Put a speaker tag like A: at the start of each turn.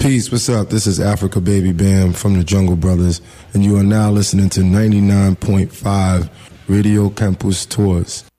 A: Peace, what's up? This is Africa Baby Bam from the Jungle Brothers, and you are now listening to 99.5 Radio Campus Tours.